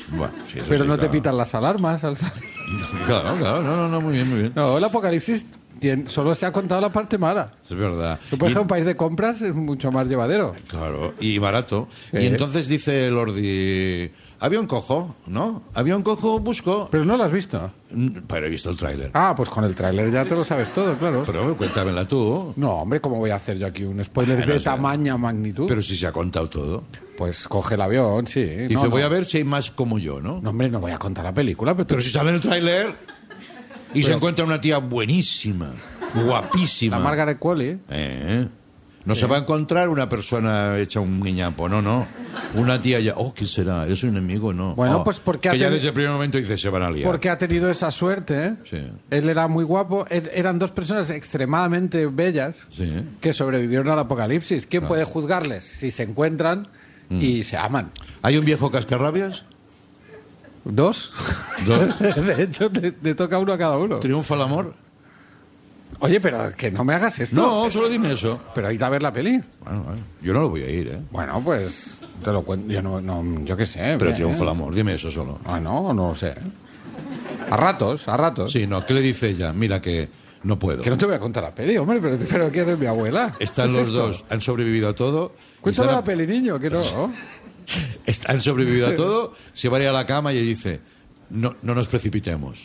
Bueno, sí, eso Pero sí, no te claro. pitan las alarmas al salir. Claro, no, muy bien. No, el apocalipsis solo se ha contado la parte mala. Es verdad. Tú, por Y- ejemplo, un país de compras es mucho más llevadero. Claro, y barato. Y entonces dice Lordi, avión cojo, ¿no? Avión cojo, busco. Pero no lo has visto. Pero he visto el tráiler. Ah, pues con el tráiler ya te lo sabes todo, claro. Pero cuéntamela tú. No, hombre, ¿cómo voy a hacer yo aquí un spoiler Bueno, de o sea, tamaña magnitud? Pero si se ha contado todo. Pues coge el avión, sí. Dice, No, voy no. a ver si hay más como yo, ¿no? No, hombre, no voy a contar la película, pero, Pero si sale en el tráiler y se encuentra una tía buenísima, guapísima. la Margaret Qualley. No se va a encontrar una persona hecha un guiñapo, no. Una tía ya, ¿quién será? ¿Es un enemigo? No. Bueno, pues porque que ha ya teni- desde el primer momento dice, se van a liar. Porque ha tenido esa suerte, ¿eh? Sí. Él era muy guapo. Eran dos personas extremadamente bellas Sí. que sobrevivieron al apocalipsis. ¿Quién puede juzgarles si se encuentran y se aman? ¿Hay un viejo cascarrabias? ¿Dos? ¿Dos? De hecho, te toca uno a cada uno. ¿Triunfa el amor? Oye, pero que no me hagas esto. No, solo dime eso. Pero hay que ver la peli. Bueno, yo no lo voy a ir, ¿eh? Bueno, pues te lo cuento. Yo qué sé. Pero bien, triunfa el amor, dime eso solo. Ah, no lo sé. A ratos. Sí, no, ¿qué le dice ella? Mira que no puedo. Que no te voy a contar la peli, hombre, pero ¿qué hace mi abuela? Están ¿Qué es los esto? dos, han sobrevivido a todo. Cuéntame Están la peli, niño, que no. Han sobrevivido a todo, se va a ir a la cama y dice, no nos precipitemos.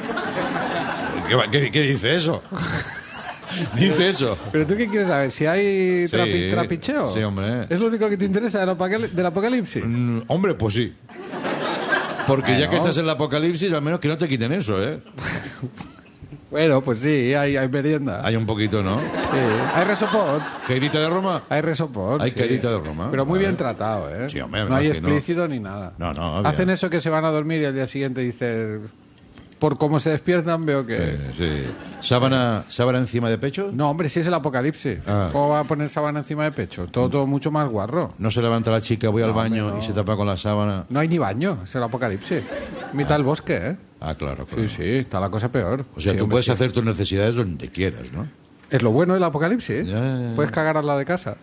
¿Qué dice eso? Dice eso. ¿Pero tú qué quieres saber? ¿Si hay Sí, trapicheo? sí, hombre. ¿Es lo único que te interesa del apocalipsis? Hombre, pues sí. Porque ya Bueno. que estás en el apocalipsis, al menos que no te quiten eso, ¿eh? Bueno, pues sí, hay merienda. Hay un poquito, ¿no? Sí. Hay resopón. ¿Caidita de Roma? Hay resopón. Hay sí. caidita de Roma. Pero muy Vale. bien tratado, ¿eh? Sí, hombre, me no hay imagino. explícito ni nada. No, bien. Hacen eso que se van a dormir y al día siguiente dicen... Por cómo se despiertan veo que... Sí. ¿Sábana encima de pecho? No, hombre, si es el apocalipsis. Ah. ¿Cómo va a poner sábana encima de pecho? Todo mucho más guarro. No se levanta la chica, voy al No, baño hombre, no. y se tapa con la sábana. No hay ni baño, es el apocalipsis. Mitad del bosque, ¿eh? Ah, claro. Sí, está la cosa peor. O sea, Sí, tú hombre, puedes sí. hacer tus necesidades donde quieras, ¿no? Es lo bueno del apocalipsis. Ya. Puedes cagar al lado de casa.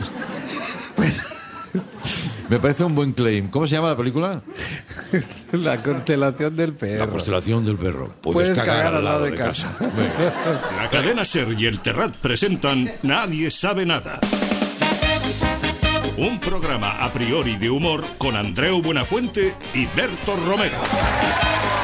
Me parece un buen claim. ¿Cómo se llama la película? La constelación del perro. La constelación del perro. Puedes cagar al lado de casa. La cadena SER y el Terrat presentan Nadie sabe nada. Un programa a priori de humor con Andreu Buenafuente y Berto Romero.